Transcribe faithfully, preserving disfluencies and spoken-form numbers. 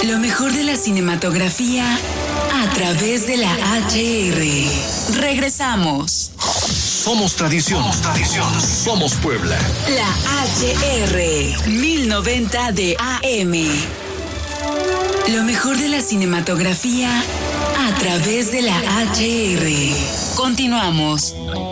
Lo mejor de la cinematografía a través de la H R. Regresamos. Somos tradición. Somos tradición. Somos Puebla. La H R mil noventa de A M. Lo mejor de la cinematografía a través de la H R. Continuamos.